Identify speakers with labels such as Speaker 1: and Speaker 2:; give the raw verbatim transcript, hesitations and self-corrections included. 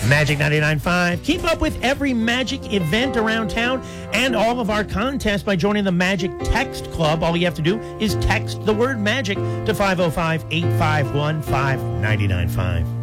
Speaker 1: Magic ninety-nine point five. Keep up with every Magic event around town and all of our contests by joining the Magic Text Club. All you have to do is text the word magic to five oh five, eight five one, five nine nine five.